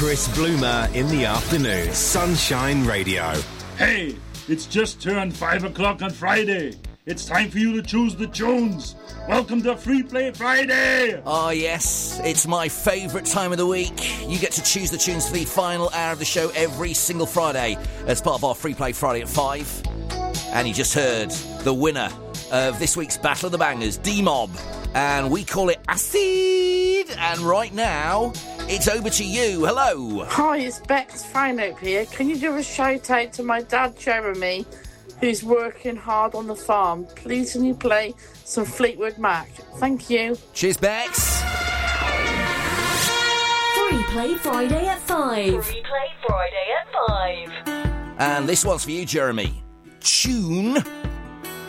Chris Bloomer in the afternoon. Sunshine Radio. Hey, it's just turned 5 o'clock on Friday. It's time for you to choose the tunes. Welcome to Free Play Friday. Oh, yes. It's my favourite time of the week. You get to choose the tunes for the final hour of the show every single Friday as part of our Free Play Friday at 5. And you just heard the winner of this week's Battle of the Bangers, D-Mob. And we call it Acid. And right now, it's over to you. Hello. Hi, it's Bex Finope here. Can you do a shout out to my dad, Jeremy, who's working hard on the farm? Please can you play some Fleetwood Mac? Thank you. Cheers, Bex. Free Play Friday at 5. Free Play Friday at 5. And this one's for you, Jeremy. Tune